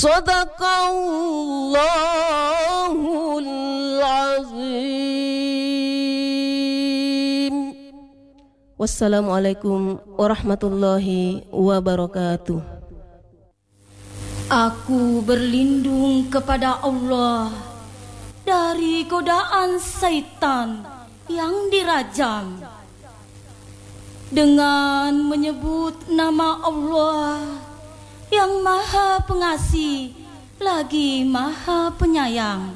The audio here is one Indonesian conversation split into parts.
Sadaqallahul azim. Wassalamualaikum warahmatullahi wabarakatuh. Aku berlindung kepada Allah dari godaan syaitan yang dirajam dengan menyebut nama Allah yang Maha Pengasih lagi Maha Penyayang.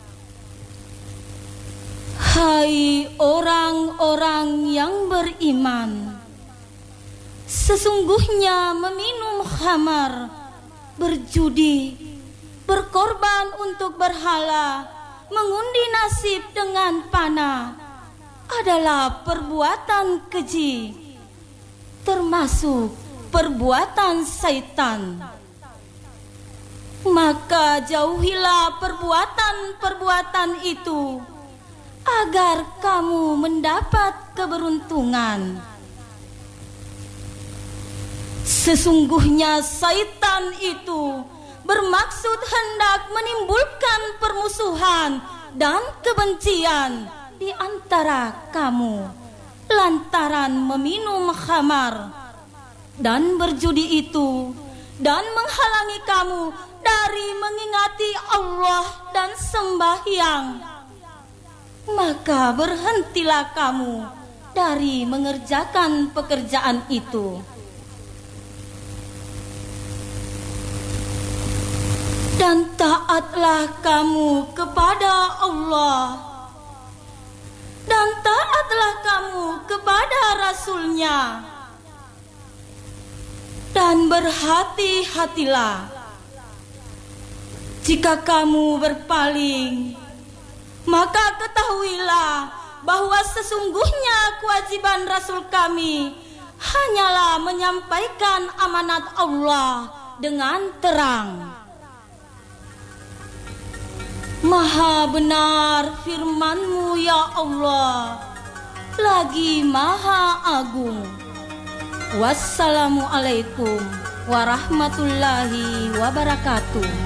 Hai orang-orang yang beriman, sesungguhnya meminum khamar, berjudi, berkorban untuk berhala, mengundi nasib dengan panah adalah perbuatan keji, termasuk perbuatan syaitan. Maka jauhilah perbuatan-perbuatan itu agar kamu mendapat keberuntungan. Sesungguhnya syaitan itu bermaksud hendak menimbulkan permusuhan dan kebencian di antara kamu lantaran meminum khamar dan berjudi itu, dan menghalangi kamu dari mengingati Allah dan sembahyang. Maka berhentilah kamu dari mengerjakan pekerjaan itu. Dan taatlah kamu kepada Allah, dan taatlah kamu kepada Rasul-Nya. Dan berhati-hatilah jika kamu berpaling, maka ketahuilah bahwa sesungguhnya kewajiban Rasul kami hanyalah menyampaikan amanat Allah dengan terang. Maha benar firman-Mu ya Allah, lagi Maha Agung. Wassalamualaikum warahmatullahi wabarakatuh.